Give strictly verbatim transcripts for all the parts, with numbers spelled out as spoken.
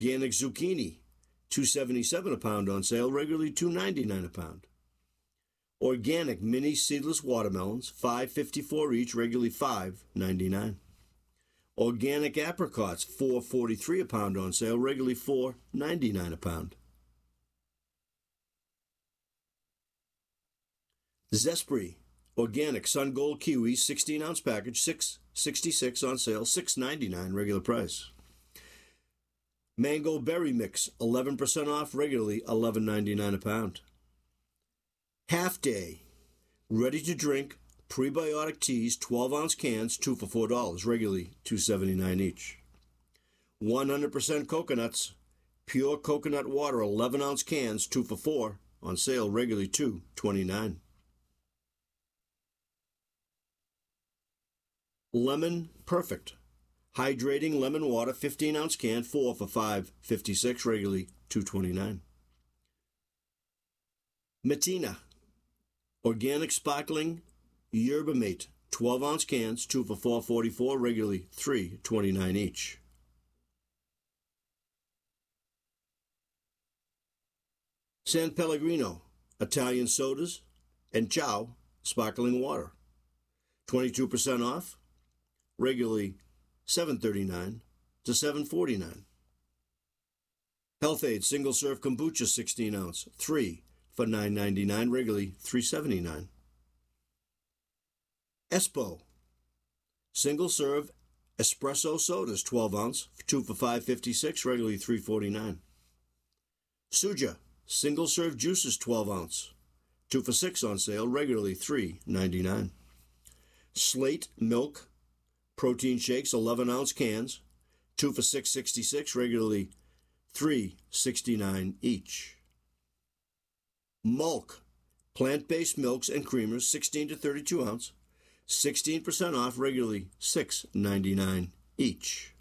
Organic zucchini, two seventy-seven a pound on sale, regularly two ninety-nine a pound. Organic mini seedless watermelons, five fifty-four each, regularly five ninety-nine. Organic apricots, four forty-three a pound on sale, regularly four ninety-nine a pound. Zespri organic Sun Gold kiwi, sixteen ounce package, six sixty-six on sale, six ninety-nine regular price. Mango berry mix, eleven percent off, regularly eleven ninety-nine a pound. Half Day ready to drink prebiotic teas, twelve ounce cans, two for four dollars, regularly two seventy-nine each. one hundred percent coconuts, pure coconut water, eleven ounce cans, two for four, on sale, regularly two twenty-nine. Lemon Perfect hydrating lemon water, fifteen ounce can, four for five fifty-six, regularly two twenty-nine. Matina organic sparkling yerba mate, twelve ounce cans, two for four forty-four, regularly three twenty-nine each. San Pellegrino Italian sodas and Ciao sparkling water, twenty-two percent off, regularly seven thirty-nine to seven forty-nine. Health-Ade single serve kombucha, sixteen ounce, three for nine ninety-nine, regularly three seventy-nine. Espo single serve espresso sodas, twelve ounce, two for five fifty-six, regularly three forty-nine. Suja single serve juices, twelve ounce, two for six on sale, regularly three ninety-nine. Slate milk protein shakes, eleven ounce cans, two for six sixty-six, regularly three sixty-nine each. Mulk plant-based milks and creamers, sixteen to thirty-two ounce, sixteen percent off, regularly six ninety-nine each.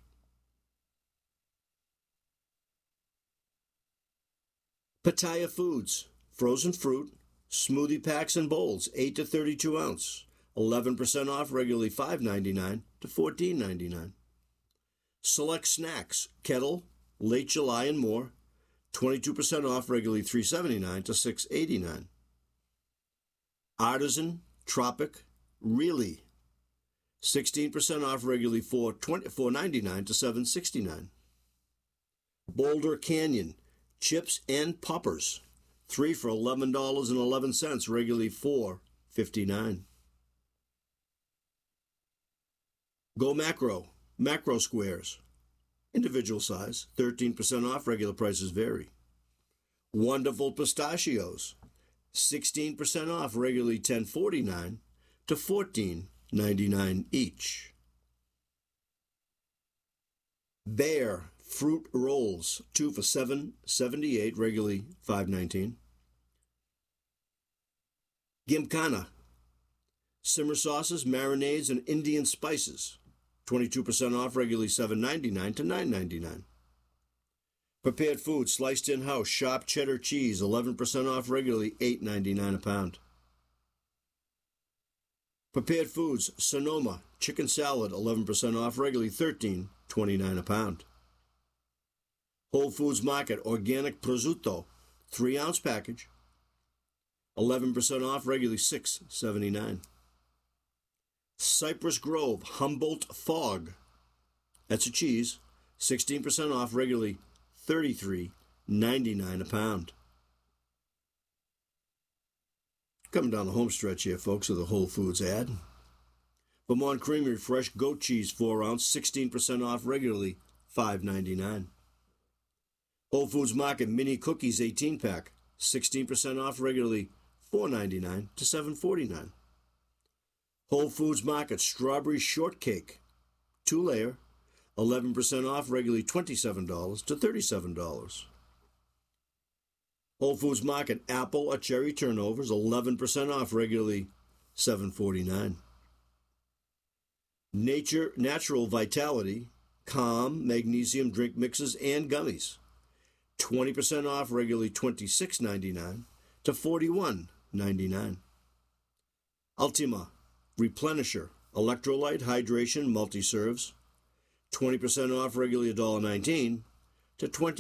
Pattaya Foods frozen fruit smoothie packs and bowls, eight to thirty-two ounce, eleven percent off, regularly five ninety-nine to fourteen ninety-nine. Select snacks, kettle, late July and more, twenty-two percent off, regularly three seventy-nine to six eighty-nine. Artisan Tropic Really, sixteen percent off, regularly four ninety-nine to seven sixty-nine. Boulder Canyon chips and poppers, three for eleven dollars and eleven cents, regularly four fifty-nine. Go Macro Macro Squares, individual size, thirteen percent off, regular prices vary. Wonderful Pistachios, sixteen percent off, regularly ten forty-nine to fourteen ninety-nine each. Bear Fruit Rolls, two for seven seventy-eight, regularly five nineteen. Gymkhana simmer sauces, marinades, and Indian spices, twenty-two percent off, regularly seven ninety-nine to nine ninety-nine. Prepared food, sliced in-house, sharp cheddar cheese, eleven percent off, regularly eight ninety-nine a pound. Prepared foods, Sonoma chicken salad, eleven percent off, regularly thirteen twenty-nine a pound. Whole Foods Market organic prosciutto, three ounce package, eleven percent off, regularly six seventy-nine. Cypress Grove Humboldt Fog, that's a cheese, sixteen percent off, regularly thirty-three ninety-nine a pound. Coming down the home stretch here, folks, of the Whole Foods ad. Vermont Creamery fresh goat cheese, four ounce, sixteen percent off, regularly five ninety-nine. Whole Foods Market mini cookies, eighteen pack, sixteen percent off, regularly four ninety-nine to seven forty-nine. Whole Foods Market strawberry shortcake, two layer, eleven percent off, regularly twenty-seven dollars to thirty-seven dollars. Whole Foods Market apple or cherry turnovers, eleven percent off, regularly seven forty-nine. Nature Natural Vitality Calm Magnesium drink mixes and gummies, twenty percent off, regularly twenty-six ninety-nine to forty-one ninety-nine. Ultima Replenisher Electrolyte Hydration Multi-Serves, twenty percent off, regularly one dollar nineteen to twenty